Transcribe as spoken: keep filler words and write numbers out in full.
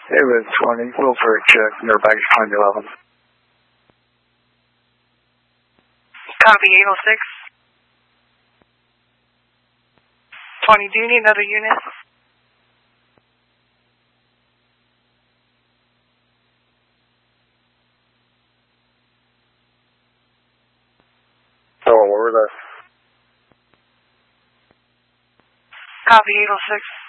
It was twenty. Go for a check. They're back at twenty eleven. Copy eight oh six. twenty, do you need another unit? Oh, what were they? Copy eight oh six.